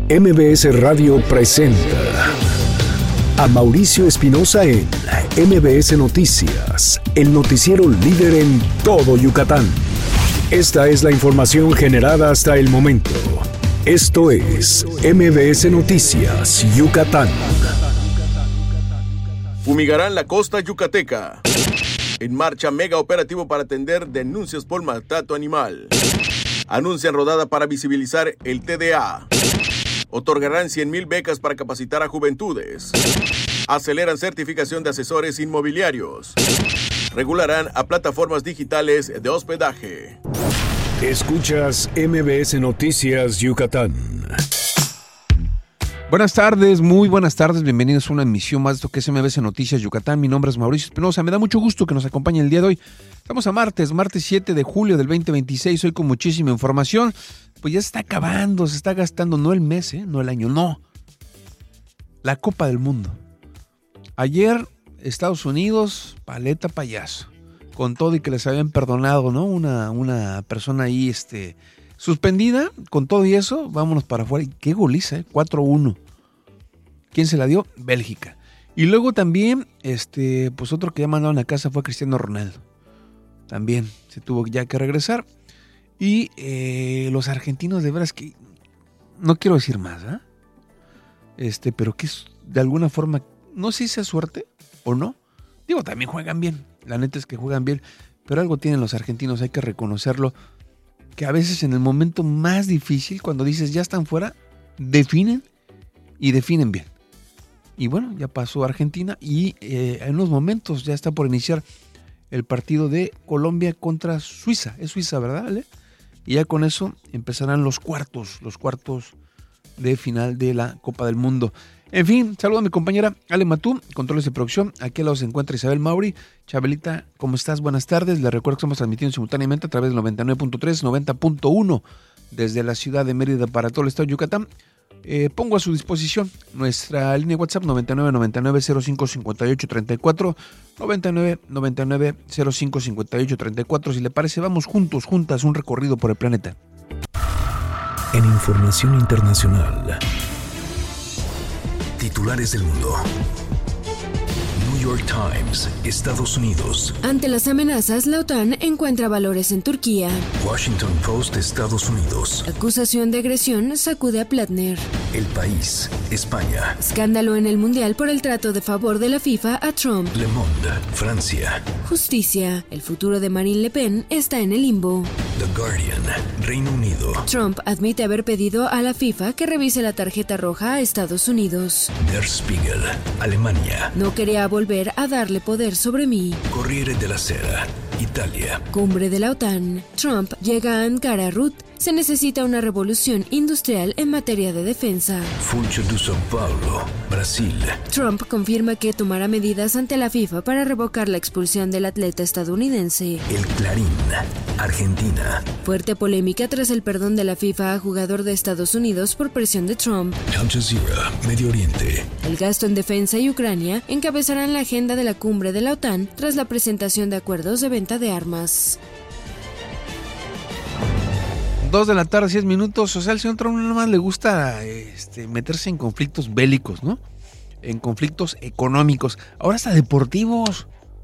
MBS Radio presenta a Mauricio Espinosa en MBS Noticias, el noticiero líder en todo Yucatán. Esta es la información generada hasta el momento. Esto es MBS Noticias, Yucatán. Fumigarán la costa yucateca. En marcha mega operativo para atender denuncias por maltrato animal. Anuncian rodada para visibilizar el TDA. Otorgarán 100,000 becas para capacitar a juventudes. Aceleran certificación de asesores inmobiliarios. Regularán a plataformas digitales de hospedaje. Escuchas MBS Noticias Yucatán. Buenas tardes, muy buenas tardes, bienvenidos a una emisión más de esto que es MBS Noticias Yucatán. Mi nombre es Mauricio Espinosa, me da mucho gusto que nos acompañe el día de hoy. Estamos a martes 7 de julio del 2026, hoy con muchísima información. Pues ya se está acabando, se está gastando, no el mes, no el año, no. La Copa del Mundo. Ayer, Estados Unidos, paleta payaso. Con todo y que les habían perdonado, ¿no? Una persona ahí, suspendida, con todo y eso, vámonos para afuera. Y qué goliza, 4-1. ¿Quién se la dio? Bélgica. Y luego también, pues otro que ya mandaron a casa fue Cristiano Ronaldo. También se tuvo ya que regresar. Y los argentinos, de veras que, no quiero decir más, pero que es de alguna forma, no sé si sea suerte o no. Digo, también juegan bien. La neta es que juegan bien. Pero algo tienen los argentinos, hay que reconocerlo. Que a veces en el momento más difícil, cuando dices ya están fuera, definen y definen bien. Y bueno, ya pasó Argentina y en unos momentos ya está por iniciar el partido de Colombia contra Suiza. Es Suiza, ¿verdad, Ale? Y ya con eso empezarán los cuartos de final de la Copa del Mundo. En fin, saludo a mi compañera Ale Matú, controles de producción. Aquí al lado se encuentra Isabel Mauri. Chabelita, ¿cómo estás? Buenas tardes. Les recuerdo que estamos transmitiendo simultáneamente a través del 99.3, 90.1 desde la ciudad de Mérida para todo el estado de Yucatán. Pongo a su disposición nuestra línea de WhatsApp 9999055834, 9999055834. Si le parece, vamos juntas, un recorrido por el planeta. En información internacional, titulares del mundo. New York Times, Estados Unidos. Ante las amenazas, la OTAN encuentra valores en Turquía. Washington Post, Estados Unidos. Acusación de agresión sacude a Platner. El País, España. Escándalo en el Mundial por el trato de favor de la FIFA a Trump. Le Monde, Francia. Justicia. El futuro de Marine Le Pen está en el limbo. The Guardian, Reino Unido. Trump admite haber pedido a la FIFA que revise la tarjeta roja a Estados Unidos. Der Spiegel, Alemania. No quería volver a darle poder sobre mí. Corriere della Sera, Italia. Cumbre de la OTAN. Trump llega a Ankara, Ruth. Se necesita una revolución industrial en materia de defensa. Funcho de São Paulo, Brasil. Trump confirma que tomará medidas ante la FIFA para revocar la expulsión del atleta estadounidense. El Clarín, Argentina. Fuerte polémica tras el perdón de la FIFA a jugador de Estados Unidos por presión de Trump. Al Jazeera, Medio Oriente. El gasto en defensa y Ucrania encabezarán la agenda de la cumbre de la OTAN tras la presentación de acuerdos de venta de armas. 2 de la tarde, 6 minutos. O sea, al señor Trump nada más le gusta meterse en conflictos bélicos, ¿no? En conflictos económicos. Ahora hasta deportivos.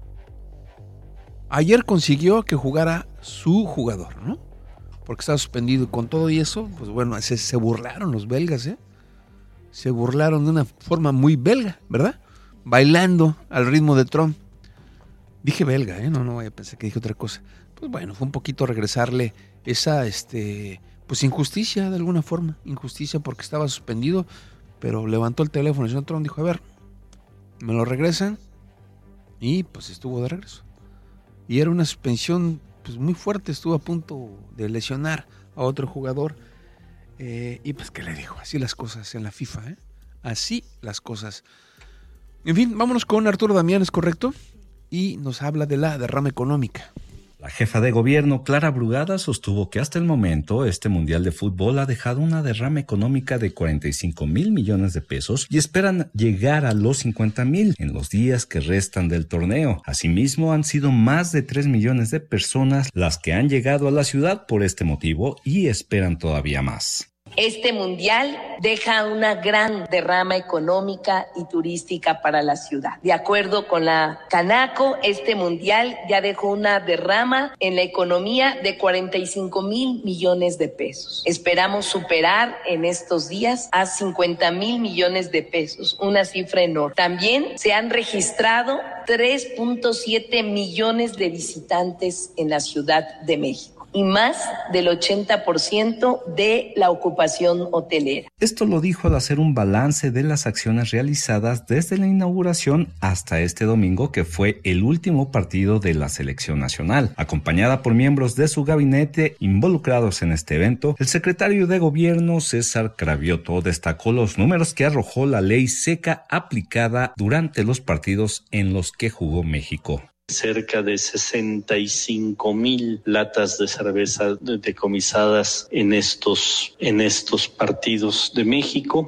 Ayer consiguió que jugara su jugador, ¿no? Porque estaba suspendido. Con todo y eso, pues bueno, se burlaron los belgas, ¿eh? Se burlaron de una forma muy belga, ¿verdad? Bailando al ritmo de Trump. Dije belga, ¿eh? No vaya a pensar que dije otra cosa. Pues bueno, fue un poquito regresarle esa, pues injusticia de alguna forma. Injusticia porque estaba suspendido, pero levantó el teléfono. El señor Trump dijo, a ver, me lo regresan. Y pues estuvo de regreso. Y era una suspensión pues muy fuerte, estuvo a punto de lesionar a otro jugador. Y pues, ¿qué le digo? Así las cosas en la FIFA, ¿eh? Así las cosas. En fin, vámonos con Arturo Damián, ¿es correcto? Y nos habla de la derrama económica. La jefa de gobierno, Clara Brugada, sostuvo que hasta el momento este Mundial de Fútbol ha dejado una derrama económica de 45,000 millones de pesos y esperan llegar a los 50,000 en los días que restan del torneo. Asimismo, han sido más de 3 millones de personas las que han llegado a la ciudad por este motivo y esperan todavía más. Este mundial deja una gran derrama económica y turística para la ciudad. De acuerdo con la Canaco, este mundial ya dejó una derrama en la economía de 45,000 millones de pesos. Esperamos superar en estos días a 50,000 millones de pesos, una cifra enorme. También se han registrado 3.7 millones de visitantes en la Ciudad de México y más del 80% de la ocupación hotelera. Esto lo dijo al hacer un balance de las acciones realizadas desde la inauguración hasta este domingo, que fue el último partido de la selección nacional. Acompañada por miembros de su gabinete involucrados en este evento, el secretario de Gobierno, César Cravioto, destacó los números que arrojó la ley seca aplicada durante los partidos en los que jugó México. Cerca de 65,000 latas de cerveza decomisadas en estos partidos de México,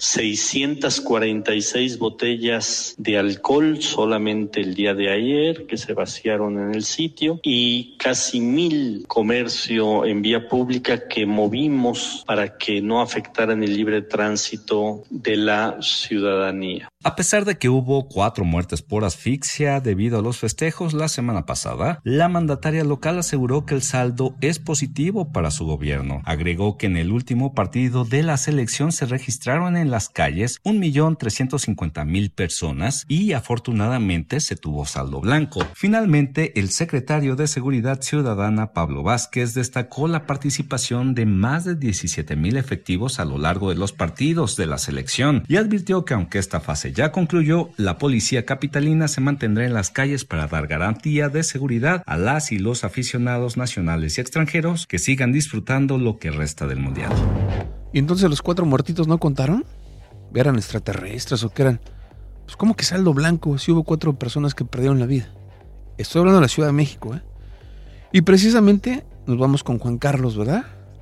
646 botellas de alcohol solamente el día de ayer que se vaciaron en el sitio y casi 1,000 comercio en vía pública que movimos para que no afectaran el libre tránsito de la ciudadanía. A pesar de que hubo 4 muertes por asfixia debido a los festejos la semana pasada, la mandataria local aseguró que el saldo es positivo para su gobierno. Agregó que en el último partido de la selección se registraron en las calles 1,350,000 personas y afortunadamente se tuvo saldo blanco. Finalmente, el secretario de Seguridad Ciudadana, Pablo Vázquez, destacó la participación de más de 17,000 efectivos a lo largo de los partidos de la selección y advirtió que aunque esta fase ya concluyó, la policía capitalina se mantendrá en las calles para dar garantía de seguridad a las y los aficionados nacionales y extranjeros que sigan disfrutando lo que resta del mundial. ¿Y entonces los 4 muertitos no contaron? ¿Eran extraterrestres o qué eran? Pues ¿cómo que saldo blanco si hubo 4 personas que perdieron la vida? Estoy hablando de la Ciudad de México, ¿eh? Y precisamente nos vamos con Juan Carlos, ¿verdad?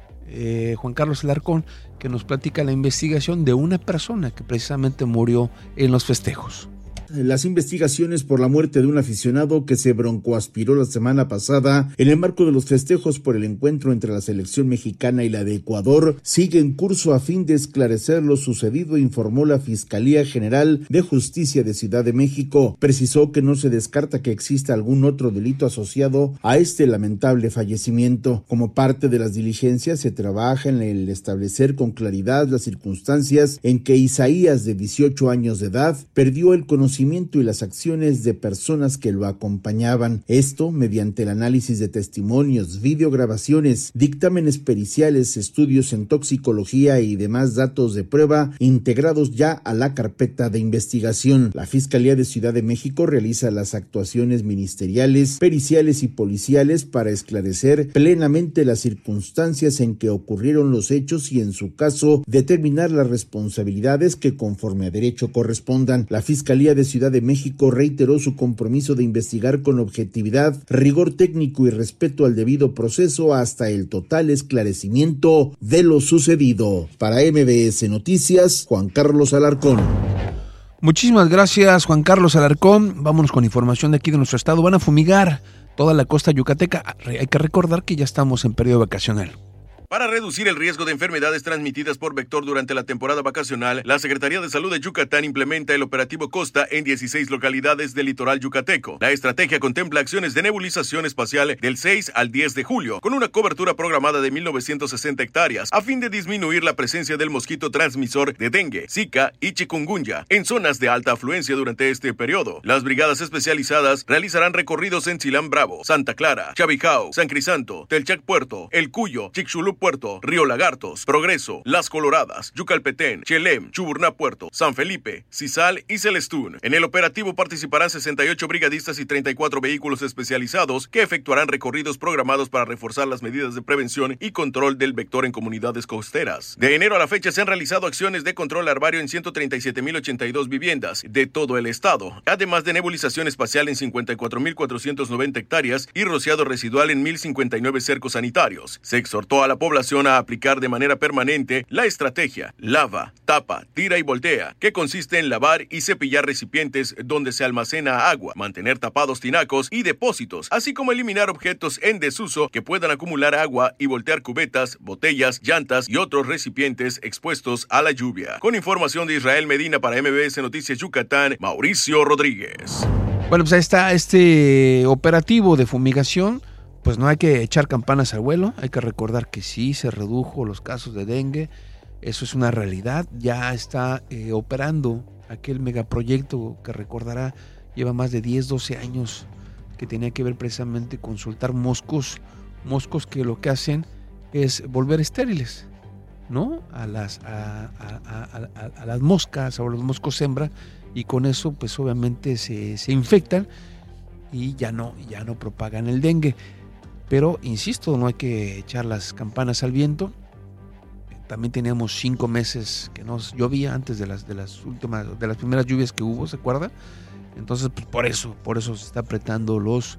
Juan Carlos Alarcón, que nos platica la investigación de una persona que precisamente murió en los festejos. Las investigaciones por la muerte de un aficionado que se broncoaspiró la semana pasada en el marco de los festejos por el encuentro entre la selección mexicana y la de Ecuador sigue en curso a fin de esclarecer lo sucedido, informó la Fiscalía General de Justicia de Ciudad de México. Precisó que no se descarta que exista algún otro delito asociado a este lamentable fallecimiento. Como parte de las diligencias se trabaja en el establecer con claridad las circunstancias en que Isaías, de 18 años de edad, perdió el conocimiento y las acciones de personas que lo acompañaban. Esto mediante el análisis de testimonios, videograbaciones, dictámenes periciales, estudios en toxicología y demás datos de prueba integrados ya a la carpeta de investigación. La Fiscalía de Ciudad de México realiza las actuaciones ministeriales, periciales y policiales para esclarecer plenamente las circunstancias en que ocurrieron los hechos y, en su caso, determinar las responsabilidades que conforme a derecho correspondan. La Fiscalía de Ciudad de México reiteró su compromiso de investigar con objetividad, rigor técnico y respeto al debido proceso hasta el total esclarecimiento de lo sucedido. Para MBS Noticias, Juan Carlos Alarcón. Muchísimas gracias, Juan Carlos Alarcón. Vámonos con información de aquí de nuestro estado. Van a fumigar toda la costa yucateca. Hay que recordar que ya estamos en periodo vacacional. Para reducir el riesgo de enfermedades transmitidas por vector durante la temporada vacacional, la Secretaría de Salud de Yucatán implementa el operativo Costa en 16 localidades del litoral yucateco. La estrategia contempla acciones de nebulización espacial del 6 al 10 de julio, con una cobertura programada de 1,960 hectáreas, a fin de disminuir la presencia del mosquito transmisor de dengue, zika y chikungunya en zonas de alta afluencia durante este periodo. Las brigadas especializadas realizarán recorridos en Silán Bravo, Santa Clara, Chavijao, San Crisanto, Telchac Puerto, El Cuyo, Chicxulub Puerto, Río Lagartos, Progreso, Las Coloradas, Yucalpetén, Chelem, Chuburná Puerto, San Felipe, Cizal y Celestún. En el operativo participarán 68 brigadistas y 34 vehículos especializados que efectuarán recorridos programados para reforzar las medidas de prevención y control del vector en comunidades costeras. De enero a la fecha se han realizado acciones de control larvario en 137,082 viviendas de todo el estado, además de nebulización espacial en 54,490 hectáreas y rociado residual en 1,059 cercos sanitarios. Se exhortó a la población a aplicar de manera permanente la estrategia lava, tapa, tira y voltea, que consiste en lavar y cepillar recipientes donde se almacena agua, mantener tapados tinacos y depósitos, así como eliminar objetos en desuso que puedan acumular agua y voltear cubetas, botellas, llantas y otros recipientes expuestos a la lluvia. Con información de Israel Medina para MBS Noticias Yucatán, Mauricio Rodríguez. Bueno, pues ahí está este operativo de fumigación. Pues no hay que echar campanas al vuelo, hay que recordar que sí se redujo los casos de dengue, eso es una realidad, ya está operando aquel megaproyecto que recordará lleva más de 10, 12 años, que tenía que ver precisamente con soltar moscos que lo que hacen es volver estériles, ¿no? A las moscas o a los moscos hembra, y con eso pues obviamente se infectan y ya no propagan el dengue. Pero, insisto, no hay que echar las campanas al viento. También teníamos 5 meses que no llovía antes de las primeras lluvias que hubo, ¿se acuerda? Entonces, pues por eso se está apretando los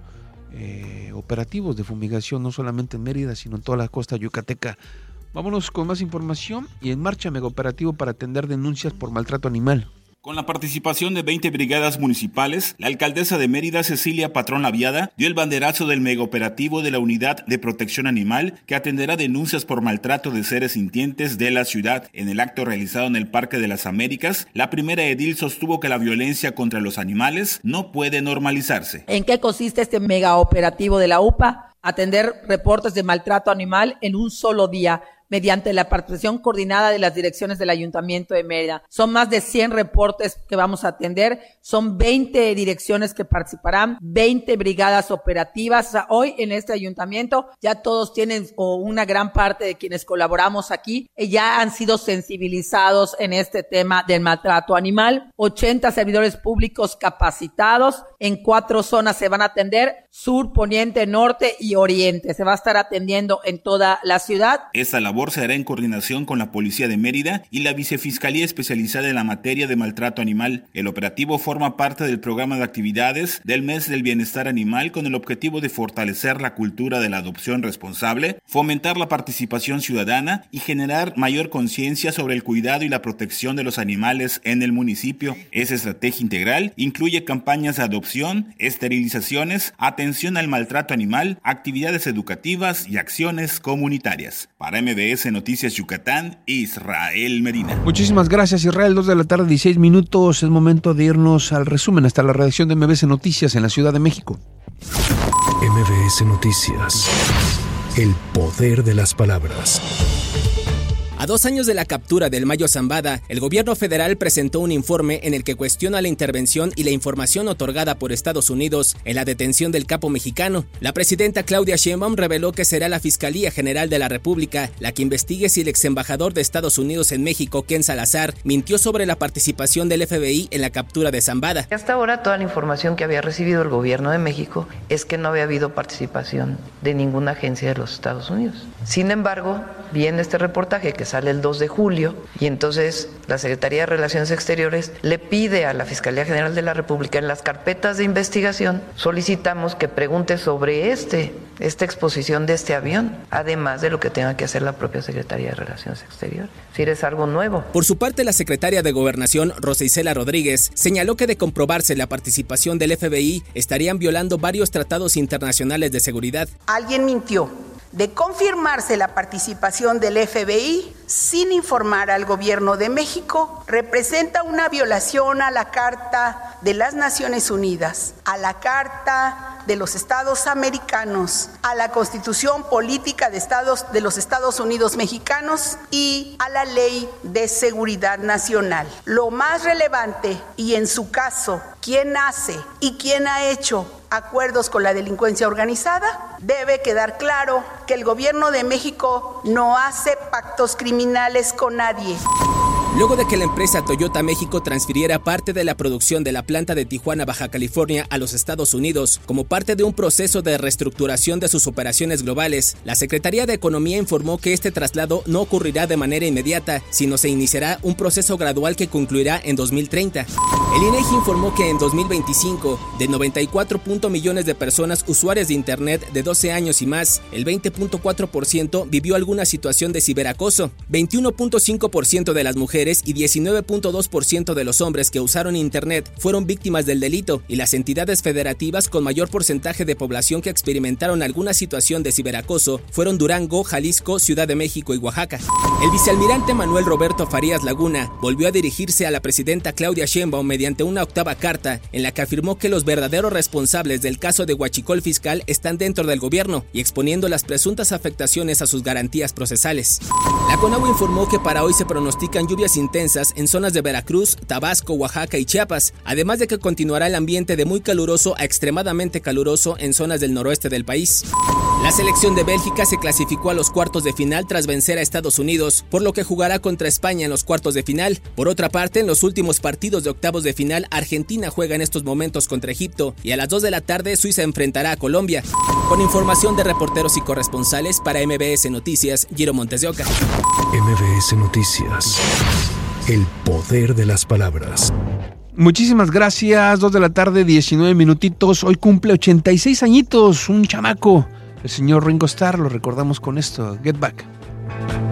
operativos de fumigación, no solamente en Mérida, sino en toda la costa yucateca. Vámonos con más información. Y en marcha megaoperativo para atender denuncias por maltrato animal. Con la participación de 20 brigadas municipales, la alcaldesa de Mérida, Cecilia Patrón Laviada, dio el banderazo del megaoperativo de la Unidad de Protección Animal que atenderá denuncias por maltrato de seres sintientes de la ciudad. En el acto realizado en el Parque de las Américas, la primera edil sostuvo que la violencia contra los animales no puede normalizarse. ¿En qué consiste este megaoperativo de la UPA? Atender reportes de maltrato animal en un solo día, mediante la participación coordinada de las direcciones del Ayuntamiento de Mérida. Son más de 100 reportes que vamos a atender, son 20 direcciones que participarán, 20 brigadas operativas. O sea, hoy en este ayuntamiento ya todos tienen, o una gran parte de quienes colaboramos aquí, ya han sido sensibilizados en este tema del maltrato animal. 80 servidores públicos capacitados, en 4 zonas se van a atender, sur, poniente, norte y oriente. Se va a estar atendiendo en toda la ciudad. Esta labor se hará en coordinación con la Policía de Mérida y la Vicefiscalía especializada en la materia de maltrato animal. El operativo forma parte del programa de actividades del Mes del Bienestar Animal con el objetivo de fortalecer la cultura de la adopción responsable, fomentar la participación ciudadana y generar mayor conciencia sobre el cuidado y la protección de los animales en el municipio. Esa estrategia integral incluye campañas de adopción, esterilizaciones, atención al maltrato animal, actividades educativas y acciones comunitarias. Para MBS Noticias Yucatán, Israel Medina. Muchísimas gracias, Israel. 2 de la tarde, 16 minutos. Es momento de irnos al resumen hasta la redacción de MBS Noticias en la Ciudad de México. MBS Noticias. El poder de las palabras. A 2 años de la captura del Mayo Zambada, el gobierno federal presentó un informe en el que cuestiona la intervención y la información otorgada por Estados Unidos en la detención del capo mexicano. La presidenta Claudia Sheinbaum reveló que será la Fiscalía General de la República la que investigue si el exembajador de Estados Unidos en México, Ken Salazar, mintió sobre la participación del FBI en la captura de Zambada. Hasta ahora toda la información que había recibido el gobierno de México es que no había habido participación de ninguna agencia de los Estados Unidos. Sin embargo, viene este reportaje que sale el 2 de julio y entonces la Secretaría de Relaciones Exteriores le pide a la Fiscalía General de la República en las carpetas de investigación, solicitamos que pregunte sobre esta exposición de este avión, además de lo que tenga que hacer la propia Secretaría de Relaciones Exteriores. Si es algo nuevo. Por su parte, la secretaria de Gobernación, Rosa Isela Rodríguez, señaló que de comprobarse la participación del FBI, estarían violando varios tratados internacionales de seguridad. Alguien mintió. De confirmarse la participación del FBI sin informar al gobierno de México, representa una violación a la Carta de las Naciones Unidas, a la Carta de los Estados Americanos, a la Constitución Política de los Estados Unidos Mexicanos y a la Ley de Seguridad Nacional. Lo más relevante, y en su caso, quién hace y quién ha hecho acuerdos con la delincuencia organizada, debe quedar claro que el gobierno de México no hace pactos criminales con nadie. Luego de que la empresa Toyota México transfiriera parte de la producción de la planta de Tijuana, Baja California, a los Estados Unidos, como parte de un proceso de reestructuración de sus operaciones globales, la Secretaría de Economía informó que este traslado no ocurrirá de manera inmediata, sino se iniciará un proceso gradual que concluirá en 2030. El INEGI informó que en 2025, de 94 millones de personas usuarias de Internet de 12 años y más, el 20.4% vivió alguna situación de ciberacoso, 21.5% de las mujeres y 19.2% de los hombres que usaron Internet fueron víctimas del delito, y las entidades federativas con mayor porcentaje de población que experimentaron alguna situación de ciberacoso fueron Durango, Jalisco, Ciudad de México y Oaxaca. El vicealmirante Manuel Roberto Farías Laguna volvió a dirigirse a la presidenta Claudia Sheinbaum mediante una octava carta en la que afirmó que los verdaderos responsables del caso de huachicol fiscal están dentro del gobierno y exponiendo las presuntas afectaciones a sus garantías procesales. La CONAGUA informó que para hoy se pronostican lluvias intensas en zonas de Veracruz, Tabasco, Oaxaca y Chiapas, además de que continuará el ambiente de muy caluroso a extremadamente caluroso en zonas del noroeste del país. La selección de Bélgica se clasificó a los cuartos de final tras vencer a Estados Unidos, por lo que jugará contra España en los cuartos de final. Por otra parte, en los últimos partidos de octavos de final, Argentina juega en estos momentos contra Egipto y a las 2 de la tarde Suiza enfrentará a Colombia. Con información de reporteros y corresponsales para MBS Noticias, Giro Montes de Oca. MBS Noticias. El poder de las palabras. Muchísimas gracias. 2 de la tarde, 19 minutitos. Hoy cumple 86 añitos, un chamaco. El señor Ringo Starr, lo recordamos con esto. Get Back.